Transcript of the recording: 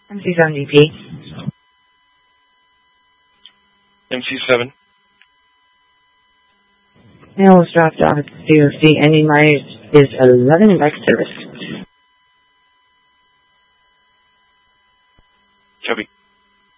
MC7 DP. MC7. Mail was dropped off at the COC. Ending mileage is 11 in bike service. Copy.